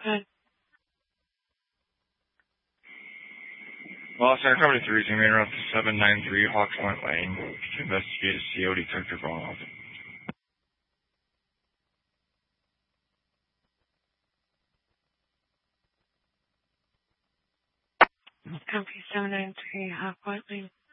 ahead. Los Angeles Company 3 is remaining around 793 Hawks Point Lane to investigate a CO detector going off. Copy 793 Hawk Point Lane.